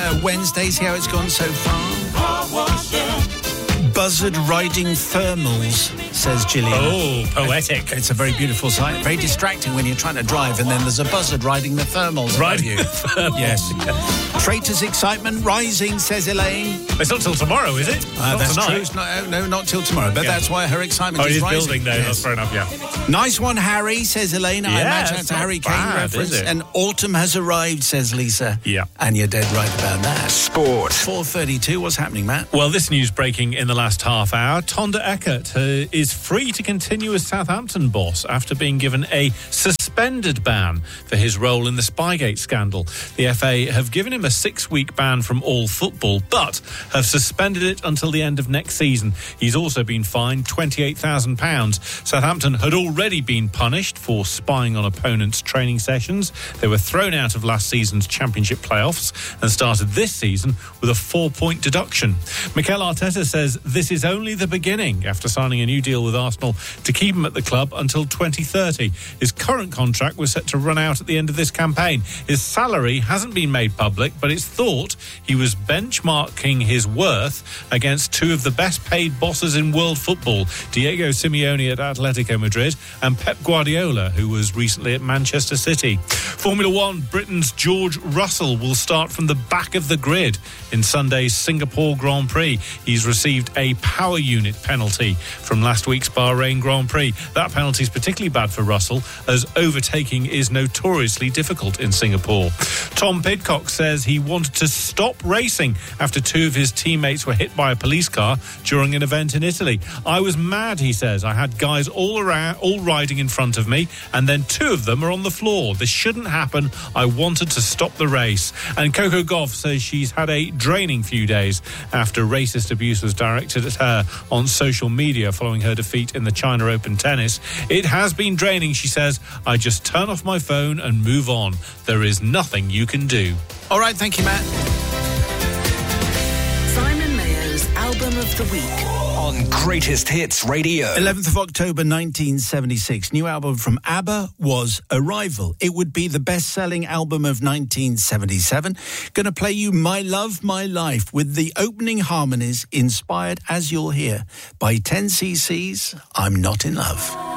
Wednesday. See how it's gone so far? Buzzard riding thermals, says Gillian. Oh, poetic. It's a very beautiful sight. Very distracting when you're trying to drive and then there's a buzzard riding the thermals. Riding you. the thermals. Yes. Traitors' excitement rising, says Elaine. It's not till tomorrow, is it? That's tonight. true. It's not till tomorrow. But that's why her excitement is rising. Building though. Yes. That's fair enough, yeah. Nice one, Harry, says Elaine. I imagine that's a Harry Kane reference. Is it? And autumn has arrived, says Lisa. Yeah. And you're dead right about that. Sport. 4:32. What's happening, Matt? Well, this news breaking in the last half hour. Tonda Eckert is free to continue as Southampton boss after being given a suspended ban for his role in the Spygate scandal. The FA have given him a 6-week ban from all football, but have suspended it until the end of next season. He's also been fined £28,000. Southampton had already been punished for spying on opponents' training sessions. They were thrown out of last season's Championship playoffs and started this season with a 4-point deduction. Mikel Arteta says this is only the beginning after signing a new deal with Arsenal to keep him at the club until 2030. His current contract was set to run out at the end of this campaign. His salary hasn't been made public, but it's thought he was benchmarking his worth against two of the best paid bosses in world football, Diego Simeone at Atletico Madrid and Pep Guardiola, who was recently at Manchester City. Formula One, Britain's George Russell will start from the back of the grid in Sunday's Singapore Grand Prix. He's received a power unit penalty from last week's Bahrain Grand Prix. That penalty is particularly bad for Russell, as overtaking is notoriously difficult in Singapore. Tom Pidcock says he wanted to stop racing after two of his teammates were hit by a police car during an event in Italy. I was mad, he says. I had guys all riding in front of me, and then two of them are on the floor. This shouldn't happen. I wanted to stop the race. And Coco Gauff says she's had a draining few days after racist abuse was directed at her on social media following her defeat in the China Open tennis. It has been draining, she says. I just turn off my phone and move on. There is nothing you can do. All right, thank you, Matt. Simon Mayo's Album of the Week. On Greatest Hits Radio. 11th of October 1976. New album from ABBA was Arrival. It would be the best-selling album of 1977. Going to play you My Love, My Life with the opening harmonies inspired, as you'll hear, by 10cc's I'm Not in Love.